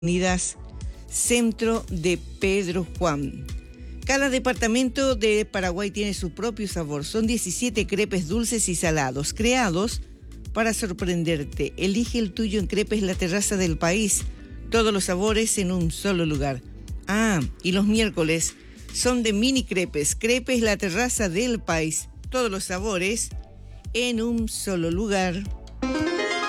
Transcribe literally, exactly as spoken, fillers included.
Unidas Centro de Pedro Juan. Cada departamento de Paraguay tiene su propio sabor. Son diecisiete crepes dulces y salados, creados para sorprenderte. Elige el tuyo en Crepes La Terraza del País. Todos los sabores en un solo lugar. Ah, y los miércoles son de mini crepes. Crepes La Terraza del País. Todos los sabores en un solo lugar.